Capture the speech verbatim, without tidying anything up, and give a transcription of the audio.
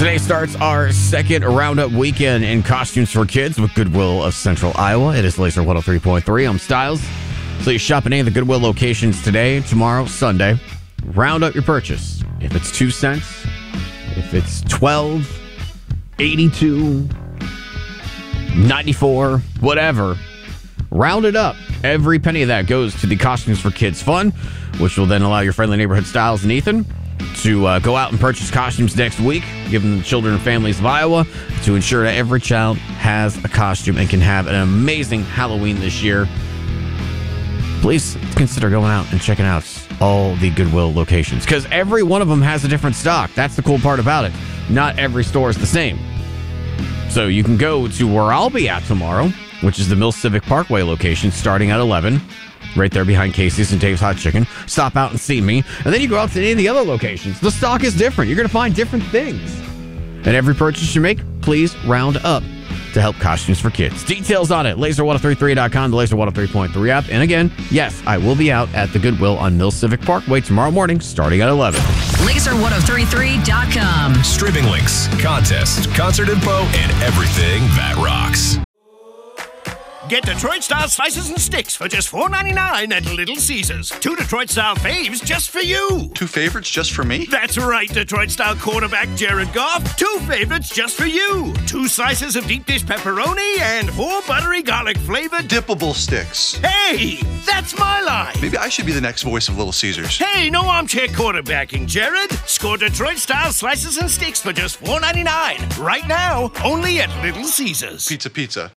Today starts our second roundup weekend in costumes for kids with Goodwill of Central Iowa. It is Laser one oh three point three. I'm Styles. So you shop at any of the Goodwill locations today, tomorrow, Sunday. Round up your purchase. If it's two cents, if it's twelve, eighty-two, ninety-four, whatever, round it up. Every penny of that goes to the Costumes for Kids Fund, which will then allow your friendly neighborhood Styles and Ethan to uh, go out and purchase costumes next week, giving the children and families of Iowa to ensure that every child has a costume and can have an amazing Halloween this year. Please consider going out and checking out all the Goodwill locations, because every one of them has a different stock. That's the cool part about it. Not every store is the same. So you can go to where I'll be at tomorrow, which is the Mill Civic Parkway location, starting at eleven, right there behind Casey's and Dave's Hot Chicken. Stop out and see me. And then you go out to any of the other locations. The stock is different. You're going to find different things. And every purchase you make, please round up to help Costumes for Kids. Details on it, laser ten thirty-three dot com, the Laser one oh three point three app. And again, yes, I will be out at the Goodwill on Mill Civic Parkway tomorrow morning, starting at eleven. laser ten thirty-three dot com. Streaming links, contests, concert info, and everything that rocks. Get Detroit-style slices and sticks for just four ninety-nine at Little Caesars. Two Detroit-style faves just for you. Two favorites just for me? That's right, Detroit-style quarterback Jared Goff. Two favorites just for you. Two slices of deep dish pepperoni and four buttery garlic-flavored Dippable sticks. Hey, that's my line. Maybe I should be the next voice of Little Caesars. Hey, no armchair quarterbacking, Jared. Score Detroit-style slices and sticks for just four ninety-nine. Right now, only at Little Caesars. Pizza, pizza.